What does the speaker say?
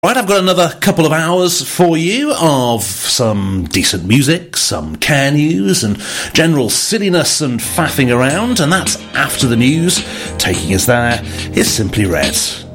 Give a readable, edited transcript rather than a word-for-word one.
Right, I've got another couple of hours for you of some decent music, some care news, and general silliness and faffing around, and that's after the news. Taking us there is Simply Red.